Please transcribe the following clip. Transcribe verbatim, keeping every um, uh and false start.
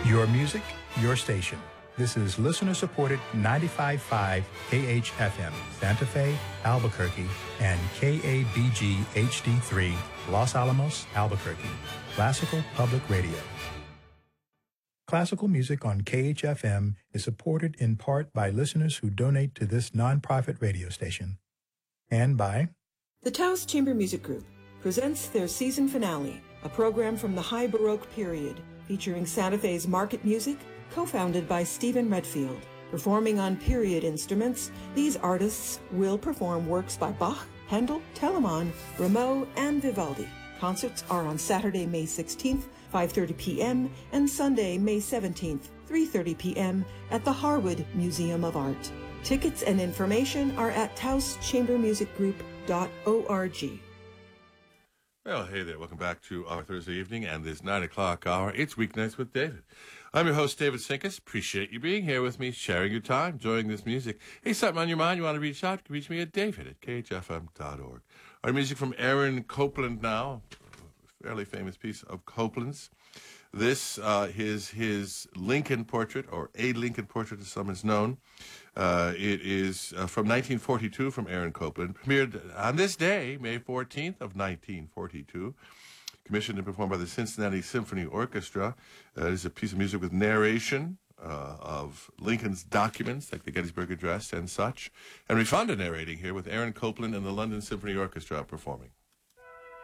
Your music, your station. This is listener-supported ninety-five point five K H F M, Santa Fe, Albuquerque, and K A B G H D three, Los Alamos, Albuquerque. Classical Public Radio. Classical music on K H F M is supported in part by listeners who donate to this nonprofit radio station. And by the Taos Chamber Music Group presents their season finale, a program from the High Baroque period, featuring Santa Fe's market music, co-founded by Stephen Redfield. Performing on period instruments, these artists will perform works by Bach, Handel, Telemann, Rameau, and Vivaldi. Concerts are on Saturday, May sixteenth, five thirty p.m., and Sunday, May seventeenth, three thirty p.m. at the Harwood Museum of Art. Tickets and information are at taos chamber music group dot org. Well, hey there. Welcome back to our Thursday evening and this nine o'clock hour. It's Weeknights with David. I'm your host, David Sinkus. Appreciate you being here with me, sharing your time, enjoying this music. Hey, something on your mind, you want to reach out, you can reach me at david at k h f m dot org. Our music from Aaron Copland now, a fairly famous piece of Copland's. This uh, is his Lincoln portrait, or a Lincoln portrait as some is known. Uh, it is uh, from nineteen forty-two from Aaron Copland. Premiered on this day, May fourteenth of nineteen forty-two. Commissioned and performed by the Cincinnati Symphony Orchestra. Uh, it is a piece of music with narration uh, of Lincoln's documents, like the Gettysburg Address and such. And we found a narrating here with Aaron Copland and the London Symphony Orchestra performing.